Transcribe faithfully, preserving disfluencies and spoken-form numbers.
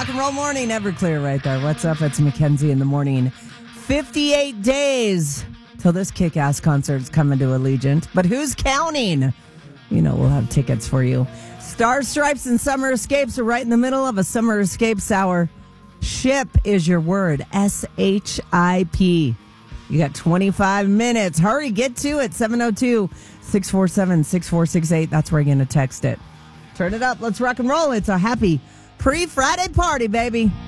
rock and roll morning, Everclear right there. What's up? It's Mackenzie in the morning. fifty-eight days till this kick-ass concert's coming to Allegiant. But who's counting? You know, we'll have tickets for you. Star Stripes and Summer Escapes are right in the middle of a Summer Escapes hour. Ship is your word. S H I P. You got twenty-five minutes. Hurry, get to it. seven oh two, six four seven, six four six eight. That's where you're going to text it. Turn it up. Let's rock and roll. It's a happy pre-Friday party, baby.